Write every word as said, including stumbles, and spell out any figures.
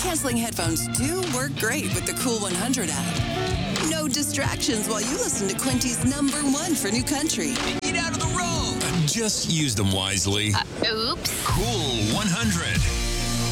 Noise-canceling headphones do work great with the Cool one hundred app. No distractions while you listen to Quinty's number one for new country. Get out of the road. Just use them wisely. Uh, oops. Cool one hundred.